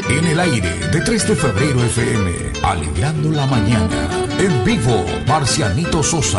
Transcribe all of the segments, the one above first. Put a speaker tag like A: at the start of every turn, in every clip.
A: En el aire de 3 de febrero FM, alegrando la mañana. En vivo, Marcianito Sosa.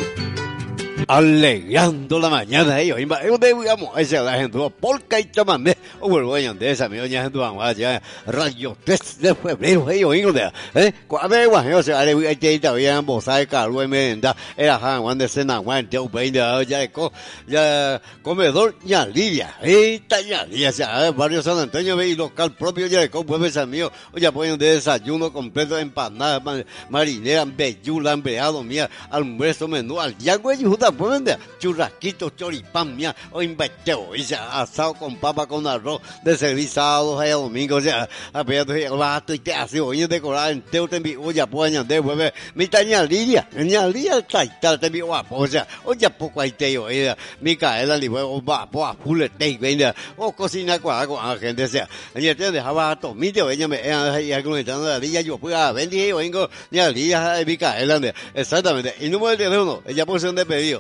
B: Alegrando la mañana ellos digamos esa la gente polka y chamamé o vuelvo de esa mi doña gente allá radio 3 de febrero ellos cuando o sea hay que todavía bozar carlo en menda era Juan de cena Juan de Upeña ya comedor ya Lidia esta ya Lidia ya barrio San Antonio y local propio ya con jueves mío ya ponen de desayuno completo empanada marinera bellula empleado mía almuerzo menú al día güey churrasquito, choripán, mía, o inventeo, asado con papa con arroz, de servir sábados y domingos, apenas el vato y te hace hoy decorar entero, te envío, ya pueden de bebé, mi taña lidia, taita, te envío guapo, o ya poco hay te yo, Micaela, li huevo, va, pulete, venga, o cocina con la gente, y te dejaba tomite, ella me, argumentando la lidia, yo puedo vender, yo vengo, ni a lidia, Micaela, exactamente, y número de teléfono, ella puede ser de pedido,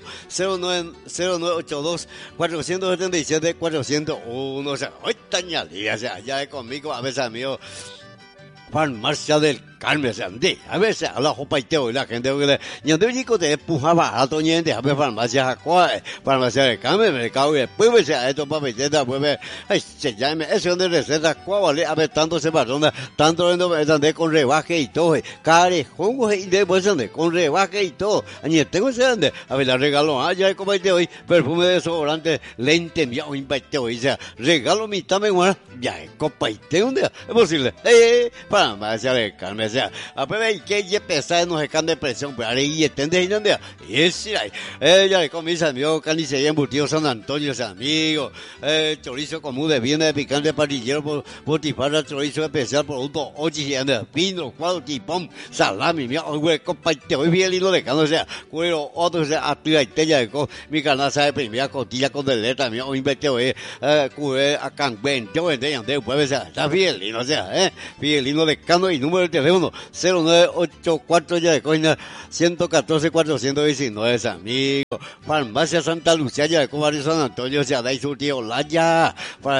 B: 0982 477 401, o sea, hoy tañalía, o sea, ya es conmigo, a veces amigo, farmacia del Carmen, a veces a la jopa y teo y la gente que le ñande chico te empujaba a toñente a ver farmacia farmacia del Carmen, mercado y después esto para receta, pues se llama eso de receta, vale, a ver tanto se perdona, tanto de con rebaje y todo, carejón y después con rebaje y todo, añe tengo ese ande, a ver la regalo, ya es como este hoy, perfume de desodorante, lente mío, invite hoy, sea, regalo mitad me guarda, ya es copa y teo, es posible, farmacia del Carmen, sea, a ver, que ya pesar no se can de presión, pero ahí entiende y no ande, y es ella le comienza amigo, carnicería embutido San Antonio, ese amigo, chorizo común de viene de picante parrillero, botifarra, chorizo especial, producto, ochi, pino, cuadro, tipón, salami, mi güey, compadre, hoy bien lindo de cano, o sea, cuero, otro, sea, activa y tella de mi canasa de primera costilla con deleta, mi invente, cubre, acá, ven, yo vende, pues, está bien lindo, o sea, bien lindo de cano y número de teléfono 0984 ya de coina 114 419 amigo farmacia Santa Lucía ya de barrio San Antonio se da y su tío Laya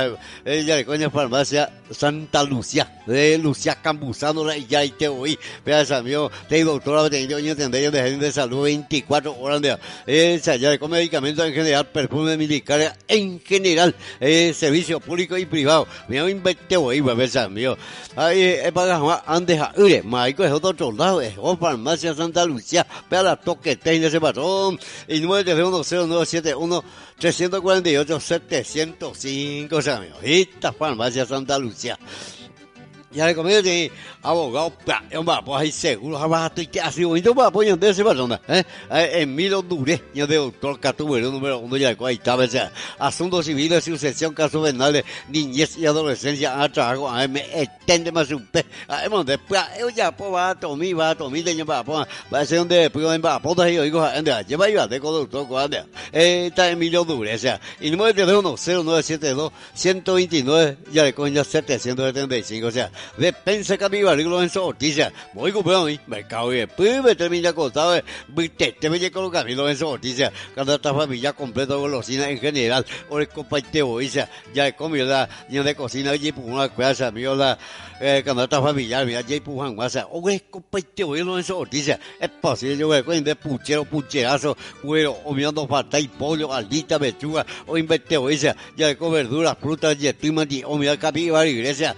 B: ya de coina farmacia Santa Lucía de Lucía Campuzano ya y te oí veas amigo te doctora te entender de gente de salud 24 horas de esa ya de con medicamentos en general perfume militar en general servicio público y privado me han inventado hoy veas amigo ahí para antes Maico es otro lado, es farmacia Santa Lucía, para la toquete de ese patrón, y número de teléfono 0971 348 705, o sea, amigo, esta farmacia Santa Lucía. Ya le comí de abogado, pues ahí seguro, abajo y que así bonito para apoyar de ese persona, Emilio Duré, ya de doctor Catubero, número 1, ya de ahí estaba, asuntos civiles, sucesión, casos penales, niñez y adolescencia, a trabajo, me extiende más un pez, después, yo ya, pues va a tomar, de va a ser donde, pues, va a poder, yo digo, lleva yo a de con doctor, cuando, está Emilio Duré, y número de teléfono 0972 129, ya de coña 775, o sea, Despensa Capibari Lorenzo Ortiz, muy comprado y mercado y después me termina acostado, te me llega con Camilo Lorenzo Ortiz, cada esta familia completa golosina en general, o el compañero Oiza, ya de comida, ya de cocina, y por una casa, mío la canasta familiar, mira, ya por Juan Guasa, o el compañero Lorenzo Ortiz, es posible, yo voy de pucherazo, cuero, o mirando falta y pollo, aldita, pechuga, o invente Oiza, ya de con verduras, frutas, y estoy o mira Capibari Iglesia,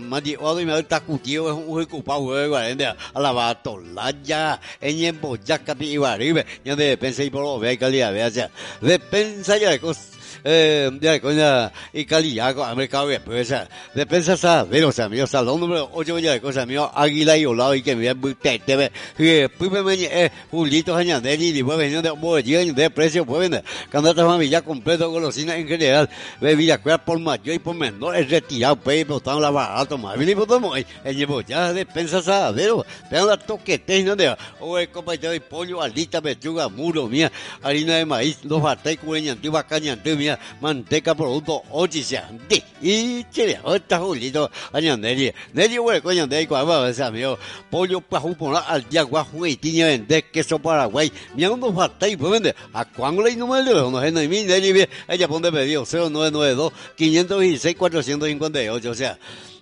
B: y me está cutido es un ocupado a la batolaya en emboya Capibari ya de despensa y por lo ve calidad vea despensa ya de cosas ya coña y calidad con mercado después despensa saber amigos salón número 8 ya de cosas mío Águila y Olado y que me te después me Julito Jañanelli y después venía de bolsillo de precio pues vender candata familia completo golosina en general bebida cual por mayor y por menor es retirado pues botando la barato más bien botamos el llevo ya despensa saber pero la toquete no de o el compañero de pollo alita pechuga muro mía harina de maíz dos batai cueña antigua caña antigua manteca producto ochiseante y chile está Julito Añanelli Nelly güey coño de cuava ese amigo pollo pajú por al día guajo y tiña vender queso Paraguay mi ando batai pues vende a cuánto le número no es no mi Nelly ella pone pedido 0992 516 458 o sea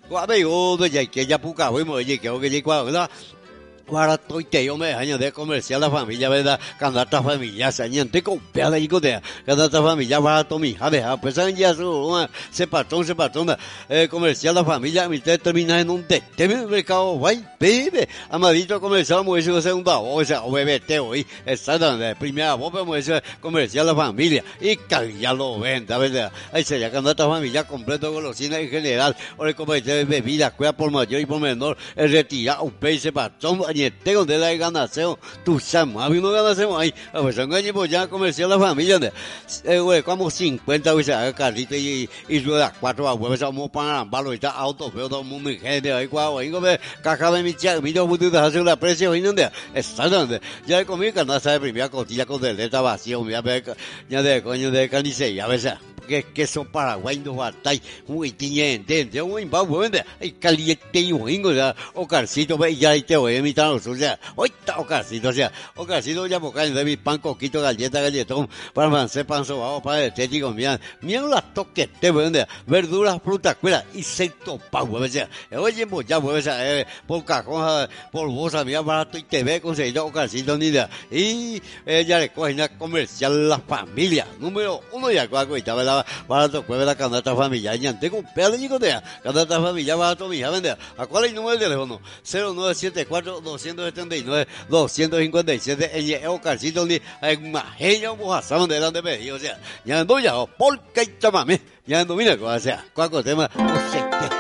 B: Guabeyo de que ya puca, fuimos, oye, que ya ¿verdad? Para estoy te yo me año de comercial la familia, ¿verdad? Candata familia, sañante con pela y cotea. Candata familia para Tommy, a ver, a pesar ya se patrón, comercial la familia, mi te termina en un te me mercado, guay, bebe. Amadito comercial, muy eso segunda, o sea, o bebé te hoy, está donde primera voz, muy eso comercial la familia, y calidad lo venda, ¿verdad? Ahí se ya candata familia completo golosina en general, o el comercial de bebida, cuida por mayor y por menor, el retirar un pez patrón, tengo de la ganación, tú sabes, a mí no ganamos ahí, a ver, son años ya comercial la familia, güey, como 50, o sea, carrito y ruedas 4 abuelos, vamos para ambalo, y está auto, veo todo el mundo en gente, ahí, guau, ahí, como caja de mi chica, mi yo puedo hacer una precio, y donde, está donde, ya he comido canasta de primera costilla con deleta vacío, ya de coño de carnicería, a veces. Que queso Paraguay no batai muy tiñente un imbago ay caliente y wingo ya o carcito ve ya te voy a imitar o sea hoy está o carcito ya boca de mi pan coquito galletón para francés pan sobao para estético mira las toques te vende verduras frutas cuela y secto pau o sea oye ya o sea por cajón por bolsa mira barato y te ve conseguido o carcito ni de y ella le coge una comercial la familia número 1 ya cuaco y estaba barato jueves la candata familiar ñante con pela y cotea candata familiar barato mi hija vende a cuál es el número de teléfono 0974 279 257 el Ocarcito ni en majeño mojasaban de donde me o sea ya ando ya porque chamame ya ando mira o sea cuaco tema o sea